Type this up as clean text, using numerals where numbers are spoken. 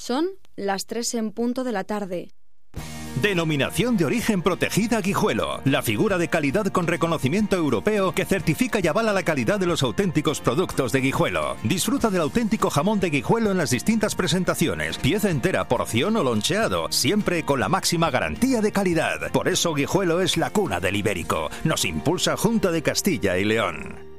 Son las 3 en punto de la tarde. Denominación de origen protegida Guijuelo. La figura de calidad con reconocimiento europeo que certifica y avala la calidad de los auténticos productos de Guijuelo. Disfruta del auténtico jamón de Guijuelo en las distintas presentaciones. Pieza entera, porción o loncheado. Siempre con la máxima garantía de calidad. Por eso Guijuelo es la cuna del ibérico. Nos impulsa Junta de Castilla y León.